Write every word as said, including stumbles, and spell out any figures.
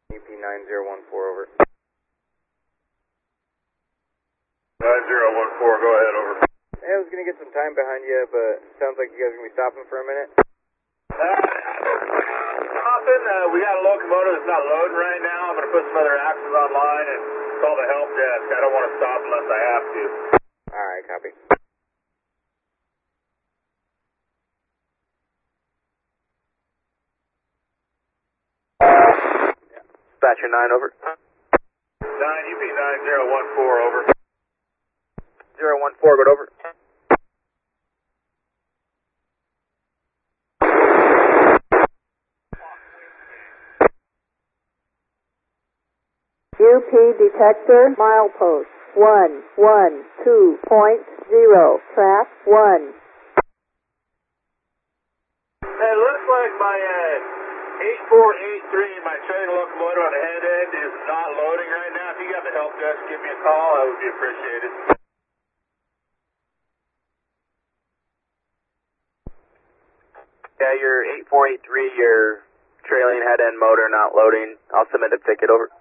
U P nine zero one four, over. nine zero one four, go ahead, over. Hey, I was going to get some time behind you, but sounds like you guys are going to be stopping for a minute. Uh, stopping, uh, we got a locomotive that's not loading right now. I'm going to put some other axles online and call the help desk. I don't want to stop unless I have to. Alright, copy. Dispatcher nine, over. nine, U P nine zero one four, over. zero one four, good, over. U P detector, milepost, one, one, two point zero, track one. Hey, it looks like my uh, eight four eight three, my trailing locomotive on the head end is not loading right now. If you got the help desk, give me a call. That would be appreciated. Yeah, your eight four eight three, your trailing head end motor not loading. I'll submit a ticket, over.